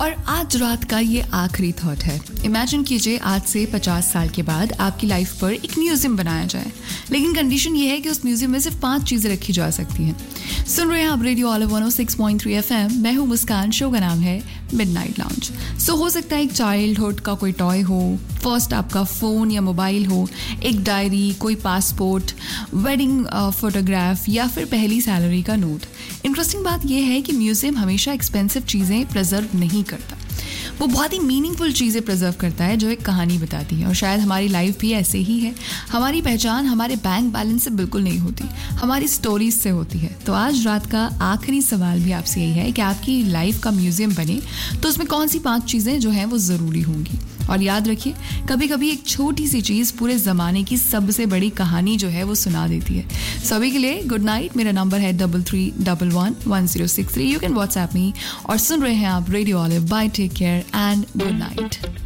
और आज रात का ये आखिरी थॉट है। इमेजिन कीजिए आज से 50 साल के बाद आपकी लाइफ पर एक म्यूजियम बनाया जाए, लेकिन कंडीशन ये है कि उस म्यूजियम में सिर्फ 5 चीजें रखी जा सकती हैं। सुन रहे हैं आप रेडियो ऑलिव 106.3 FM। मैं हूं मुस्कान, शो का नाम है मिडनाइट लाउंज। सो हो सकता है एक चाइल्डहुड का कोई टॉय हो, फर्स्ट आपका फोन या मोबाइल हो, एक डायरी, कोई पासपोर्ट, वेडिंग फोटोग्राफ या फिर पहली सैलरी का नोट। इंटरेस्टिंग बात यह है कि म्यूजियम हमेशा एक्सपेंसिव चीजें प्रिजर्व नहीं करता, वो बहुत ही मीनिंगफुल चीज़ें प्रिजर्व करता है जो एक कहानी बताती है। और शायद हमारी लाइफ भी ऐसे ही है। हमारी पहचान हमारे बैंक बैलेंस से बिल्कुल नहीं होती, हमारी स्टोरीज से होती है। तो आज रात का आखिरी सवाल भी आपसे यही है कि आपकी लाइफ का म्यूजियम बने तो उसमें कौन सी 5 चीज़ें जो हैं वो ज़रूरी होंगी। और याद रखिए, कभी कभी एक छोटी सी चीज़ पूरे ज़माने की सबसे बड़ी कहानी जो है वो सुना देती है। सभी के लिए गुड नाइट। मेरा नंबर है 33111063। You can WhatsApp me. और सुन रहे हैं आप radio olive. Bye, take care and good night.